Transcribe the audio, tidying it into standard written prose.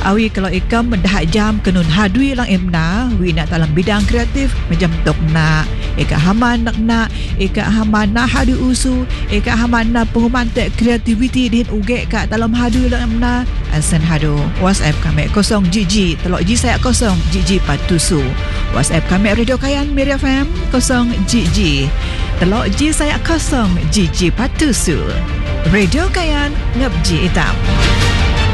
Awi kalau ikam mendahat jam kenun hadui lang emna, wi nak dalam bidang kreatif macam tok nak, eka haman nak, eka haman nak hadu usu, eka haman nak pengumantek kreativiti din uge kat dalam hadu lang emna, asan hadu. WhatsApp kami 0 GG, telok G saya 0 GG patusu. WhatsApp kami Radio Kayan Miri FM 0 GG, telok G saya 0 GG patusu. Radio Kayan ngabji hitam.